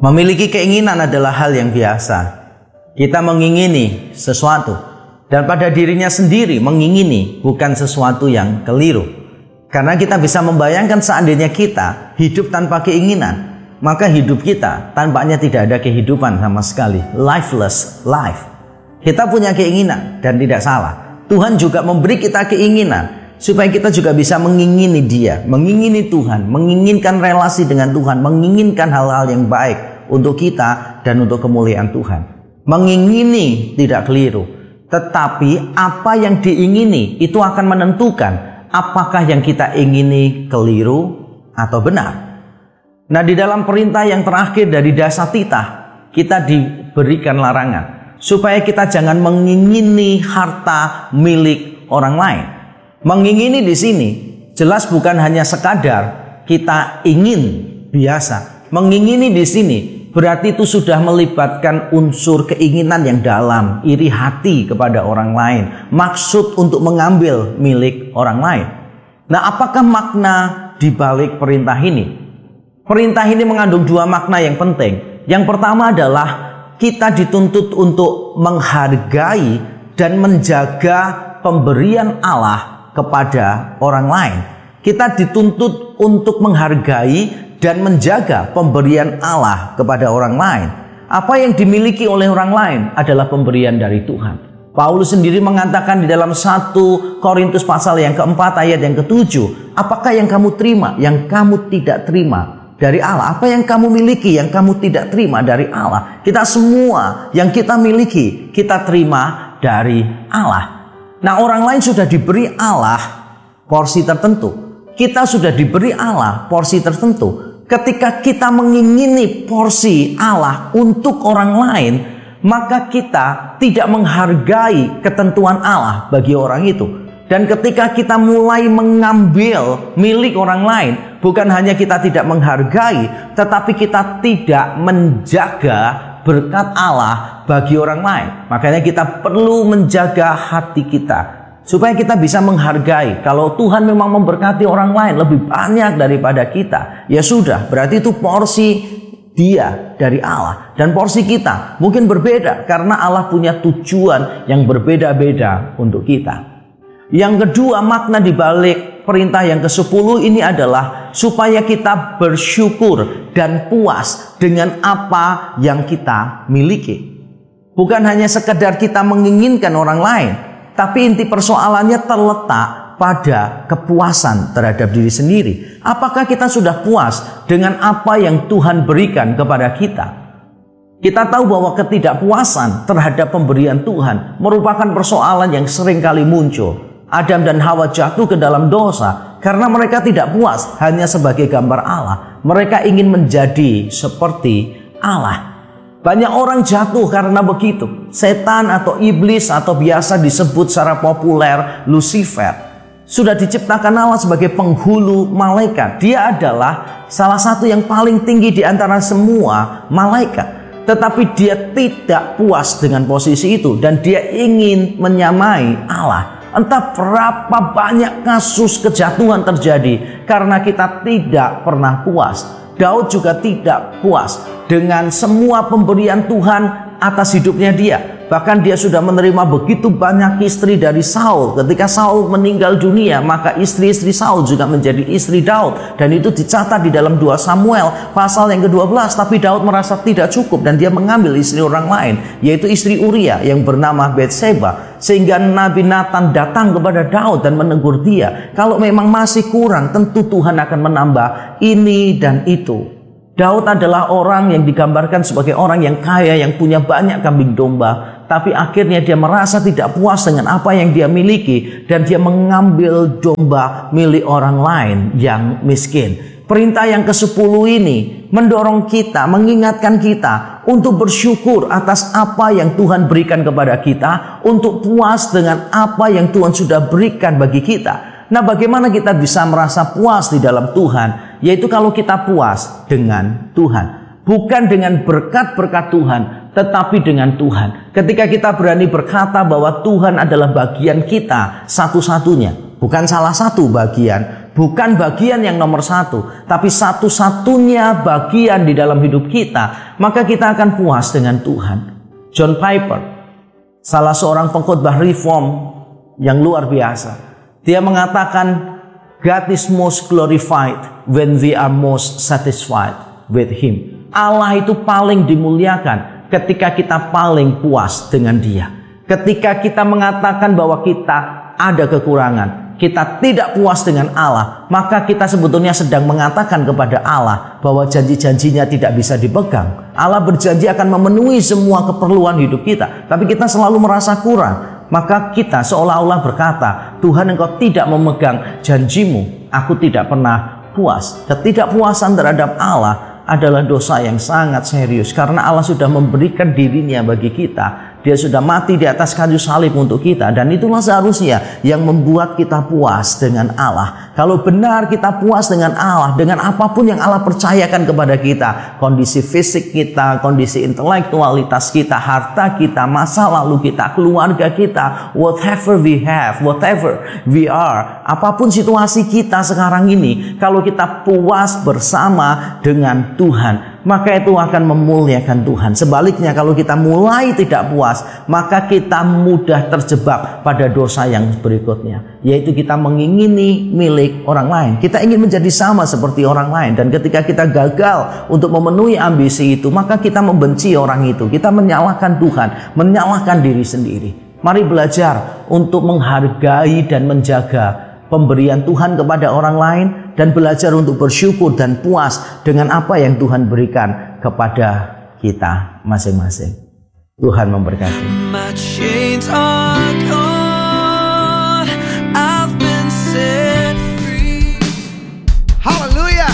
Memiliki keinginan adalah hal yang biasa. Kita mengingini sesuatu, dan pada dirinya sendiri mengingini bukan sesuatu yang keliru. Karena kita bisa membayangkan seandainya kita hidup tanpa keinginan, maka hidup kita tampaknya tidak ada kehidupan sama sekali. Lifeless life. Kita punya keinginan dan tidak salah. Tuhan juga memberi kita keinginan supaya kita juga bisa mengingini Dia, mengingini Tuhan, menginginkan relasi dengan Tuhan, menginginkan hal-hal yang baik untuk kita dan untuk kemuliaan Tuhan. Mengingini tidak keliru, tetapi apa yang diingini itu akan menentukan apakah yang kita ingini keliru atau benar. Nah, di dalam perintah yang terakhir dari Dasatitah, kita diberikan larangan supaya kita jangan mengingini harta milik orang lain. Mengingini di sini jelas bukan hanya sekadar kita ingin biasa. Mengingini di sini berarti itu sudah melibatkan unsur keinginan yang dalam, iri hati kepada orang lain, maksud untuk mengambil milik orang lain. Nah, apakah makna di balik perintah ini? Perintah ini mengandung dua makna yang penting. Yang pertama adalah kita dituntut untuk menghargai dan menjaga pemberian Allah kepada orang lain. Kita dituntut untuk menghargai dan menjaga pemberian Allah kepada orang lain. Apa yang dimiliki oleh orang lain adalah pemberian dari Tuhan. Paulus sendiri mengatakan di dalam 1 Korintus pasal yang keempat ayat yang ke-7, apakah yang kamu terima, yang kamu tidak terima dari Allah? Apa yang kamu miliki, yang kamu tidak terima dari Allah? Kita semua yang kita miliki, kita terima dari Allah. Nah, orang lain sudah diberi Allah porsi tertentu. Kita sudah diberi Allah porsi tertentu. Ketika kita mengingini porsi Allah untuk orang lain, maka kita tidak menghargai ketentuan Allah bagi orang itu. Dan ketika kita mulai mengambil milik orang lain, bukan hanya kita tidak menghargai, tetapi kita tidak menjaga berkat Allah bagi orang lain. Makanya kita perlu menjaga hati kita supaya kita bisa menghargai. Kalau Tuhan memang memberkati orang lain lebih banyak daripada kita, ya sudah, berarti itu porsi Dia dari Allah. Dan porsi kita mungkin berbeda karena Allah punya tujuan yang berbeda-beda untuk kita. Yang kedua, makna di balik perintah yang ke-10 ini adalah supaya kita bersyukur dan puas dengan apa yang kita miliki. Bukan hanya sekedar kita menginginkan orang lain, tapi inti persoalannya terletak pada kepuasan terhadap diri sendiri. Apakah kita sudah puas dengan apa yang Tuhan berikan kepada kita? Kita tahu bahwa ketidakpuasan terhadap pemberian Tuhan merupakan persoalan yang sering kali muncul. Adam dan Hawa jatuh ke dalam dosa karena mereka tidak puas hanya sebagai gambar Allah. Mereka ingin menjadi seperti Allah. Banyak orang jatuh karena begitu. Setan atau iblis atau biasa disebut secara populer Lucifer sudah diciptakan Allah sebagai penghulu malaikat. Dia adalah salah satu yang paling tinggi di antara semua malaikat. Tetapi dia tidak puas dengan posisi itu dan dia ingin menyamai Allah. Entah berapa banyak kasus kejatuhan terjadi karena kita tidak pernah puas. Daud juga tidak puas dengan semua pemberian Tuhan atas hidupnya dia. Bahkan dia sudah menerima begitu banyak istri dari Saul. Ketika Saul meninggal dunia, maka istri-istri Saul juga menjadi istri Daud. Dan itu dicatat di dalam 2 Samuel pasal yang ke-12. Tapi Daud merasa tidak cukup dan dia mengambil istri orang lain, yaitu istri Uria yang bernama Batseba. Sehingga Nabi Nathan datang kepada Daud dan menegur dia. Kalau memang masih kurang, tentu Tuhan akan menambah ini dan itu. Daud adalah orang yang digambarkan sebagai orang yang kaya, yang punya banyak kambing domba. Tapi akhirnya dia merasa tidak puas dengan apa yang dia miliki. Dan dia mengambil domba milik orang lain yang miskin. Perintah yang ke-10 ini mendorong kita, mengingatkan kita untuk bersyukur atas apa yang Tuhan berikan kepada kita. Untuk puas dengan apa yang Tuhan sudah berikan bagi kita. Nah, bagaimana kita bisa merasa puas di dalam Tuhan? Yaitu kalau kita puas dengan Tuhan. Bukan dengan berkat-berkat Tuhan, tetapi dengan Tuhan. Ketika kita berani berkata bahwa Tuhan adalah bagian kita satu-satunya. Bukan salah satu bagian, bukan bagian yang nomor satu, tapi satu-satunya bagian di dalam hidup kita, maka kita akan puas dengan Tuhan. John Piper, salah seorang pengkhotbah reform yang luar biasa, dia mengatakan, God is most glorified when we are most satisfied with Him. Allah itu paling dimuliakan ketika kita paling puas dengan Dia. Ketika kita mengatakan bahwa kita ada kekurangan, kita tidak puas dengan Allah, maka kita sebetulnya sedang mengatakan kepada Allah bahwa janji-janjinya tidak bisa dipegang. Allah berjanji akan memenuhi semua keperluan hidup kita, tapi kita selalu merasa kurang. Maka kita seolah-olah berkata, Tuhan, Engkau tidak memegang janjimu, aku tidak pernah puas. Ketidakpuasan terhadap Allah adalah dosa yang sangat serius, karena Allah sudah memberikan dirinya bagi kita. Dia sudah mati di atas kayu salib untuk kita, dan itulah seharusnya yang membuat kita puas dengan Allah. Kalau benar kita puas dengan Allah, dengan apapun yang Allah percayakan kepada kita, kondisi fisik kita, kondisi intelektualitas kita, harta kita, masa lalu kita, keluarga kita, whatever we have, whatever we are, apapun situasi kita sekarang ini, kalau kita puas bersama dengan Tuhan, maka itu akan memuliakan Tuhan. Sebaliknya, kalau kita mulai tidak puas, maka kita mudah terjebak pada dosa yang berikutnya, yaitu kita mengingini milik orang lain. Kita ingin menjadi sama seperti orang lain, dan ketika kita gagal untuk memenuhi ambisi itu, maka kita membenci orang itu. Kita menyalahkan Tuhan, menyalahkan diri sendiri. Mari belajar untuk menghargai dan menjaga pemberian Tuhan kepada orang lain, dan belajar untuk bersyukur dan puas dengan apa yang Tuhan berikan kepada kita masing-masing. Tuhan memberkati.